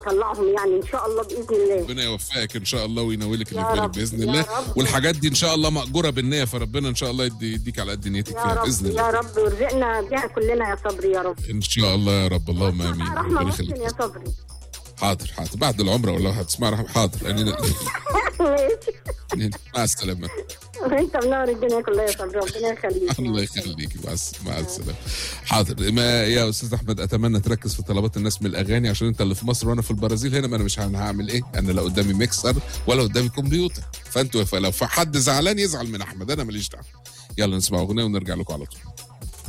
طلعهم يعني ان شاء الله باذن الله. ربنا يوفقك ان شاء الله وينولك اللي يا في بالك رب، باذن يا الله. رب. والحاجات دي ان شاء الله مأجوره بالنيه، فربنا ان شاء الله يديك على قد نيتك يا فيها رب باذن الله. يا رب ويرزقنا بيها كلنا يا صبري يا رب. ان شاء الله يا رب، اللهم امين. رحمه ربنا ممكن يخليك. يا صبري. حاضر بعد العمره والله هتسمع رحمه. حاضر أنينا. ماشي. مع السلامه. انت منور الدنيا كلها يا صبري، ربنا يخليك. الله يخليكي. مع السلامه. حاضر. ما يا استاذ احمد، اتمنى تركز في طلبات الناس من الاغاني، عشان انت اللي في مصر وانا في البرازيل هنا، ما انا مش هعمل ايه، انا لا قدامي ميكسر ولا قدامي كمبيوتر، فانتوا لو حد زعلان يزعل من احمد، انا ماليش دعوه. يلا نسمع اغنيه ونرجع لكم على طول.